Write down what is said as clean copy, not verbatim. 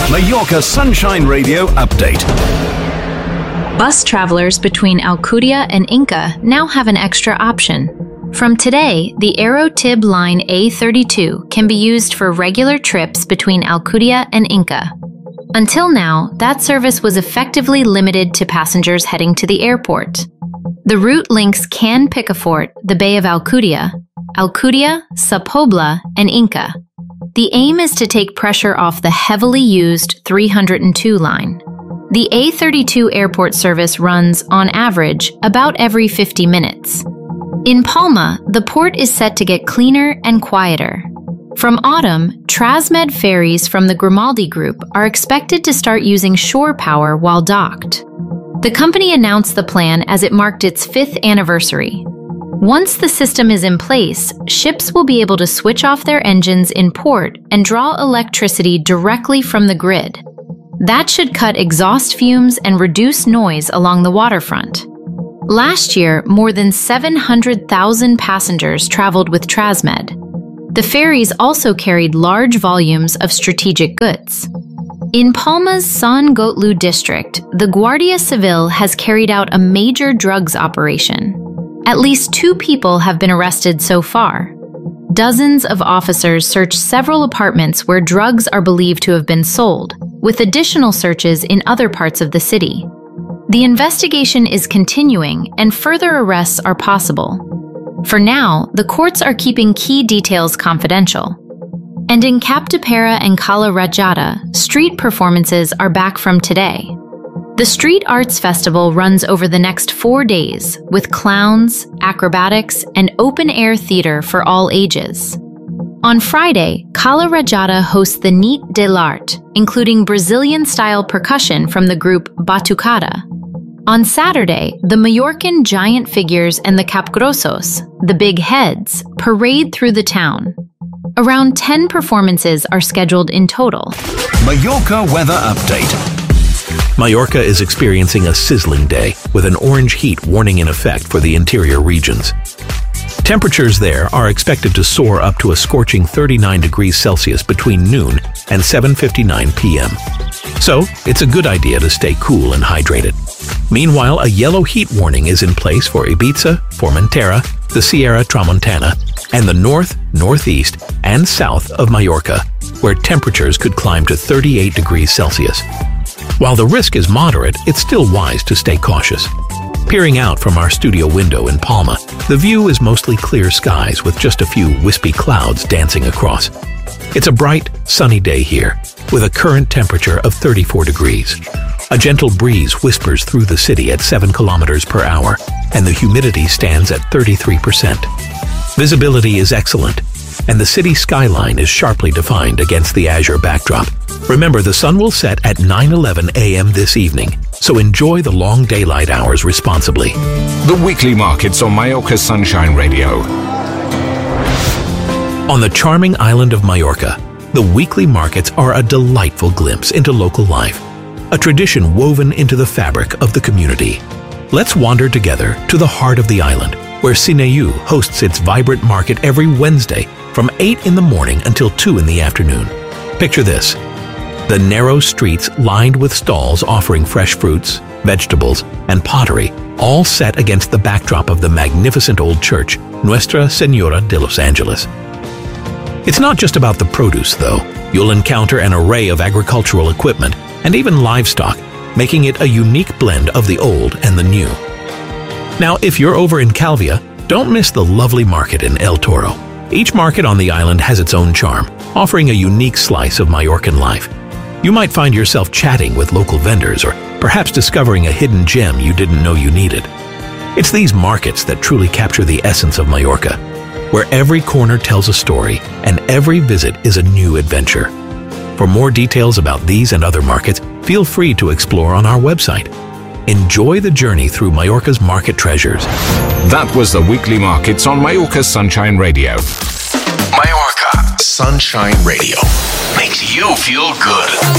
Mallorca Sunshine Radio update. Bus travelers between Alcudia and Inca now have an extra option. From today, the Aerotib Line A32 can be used for regular trips between Alcudia and Inca. Until now, that service was effectively limited to passengers heading to the airport. The route links Can Picafort, the Bay of Alcudia, Sa Pobla, and Inca. The aim is to take pressure off the heavily used 302 line. The A32 airport service runs, on average, about every 50 minutes. In Palma, the port is set to get cleaner and quieter. From autumn, Trasmed ferries from the Grimaldi Group are expected to start using shore power while docked. The company announced the plan as it marked its 5th anniversary. Once the system is in place, ships will be able to switch off their engines in port and draw electricity directly from the grid. That should cut exhaust fumes and reduce noise along the waterfront. Last year, more than 700,000 passengers traveled with Trasmed. The ferries also carried large volumes of strategic goods. In Palma's San Gotlu district, the Guardia Civil has carried out a major drugs operation. At least 2 people have been arrested so far. Dozens of officers searched several apartments where drugs are believed to have been sold, with additional searches in other parts of the city. The investigation is continuing and further arrests are possible. For now, the courts are keeping key details confidential. And in Capdepera and Cala Rajada, street performances are back from today. The Street Arts Festival runs over the next 4 days, with clowns, acrobatics, and open-air theater for all ages. On Friday, Cala Rajada hosts the Nit de l'Art, including Brazilian-style percussion from the group Batucada. On Saturday, the Mallorcan giant figures and the Capgrossos, the big heads, parade through the town. Around 10 performances are scheduled in total. Mallorca weather update. Mallorca is experiencing a sizzling day with an orange heat warning in effect for the interior regions. Temperatures there are expected to soar up to a scorching 39 degrees Celsius between noon and 7:59 p.m. So, it's a good idea to stay cool and hydrated. Meanwhile, a yellow heat warning is in place for Ibiza, Formentera, the Sierra Tramontana, and the north, northeast, and south of Mallorca, where temperatures could climb to 38 degrees Celsius. While the risk is moderate, it's still wise to stay cautious. Peering out from our studio window in Palma, the view is mostly clear skies with just a few wispy clouds dancing across. It's a bright, sunny day here, with a current temperature of 34 degrees. A gentle breeze whispers through the city at 7 kilometers per hour, and the humidity stands at 33%. Visibility is excellent, and the city skyline is sharply defined against the azure backdrop. Remember, the sun will set at 9:11 a.m. this evening, so enjoy the long daylight hours responsibly. The weekly markets on Mallorca Sunshine Radio. On the charming island of Mallorca, the weekly markets are a delightful glimpse into local life, a tradition woven into the fabric of the community. Let's wander together to the heart of the island, where Sineu hosts its vibrant market every Wednesday from 8 in the morning until 2 in the afternoon. Picture this: the narrow streets lined with stalls offering fresh fruits, vegetables, and pottery, all set against the backdrop of the magnificent old church, Nuestra Señora de los Angeles. It's not just about the produce, though. You'll encounter an array of agricultural equipment and even livestock, making it a unique blend of the old and the new. Now, if you're over in Calvia, don't miss the lovely market in El Toro. Each market on the island has its own charm, offering a unique slice of Mallorcan life. You might find yourself chatting with local vendors or perhaps discovering a hidden gem you didn't know you needed. It's these markets that truly capture the essence of Mallorca, where every corner tells a story and every visit is a new adventure. For more details about these and other markets, feel free to explore on our website. Enjoy the journey through Mallorca's market treasures. That was the weekly markets on Mallorca Sunshine Radio. Mallorca Sunshine Radio makes you feel good.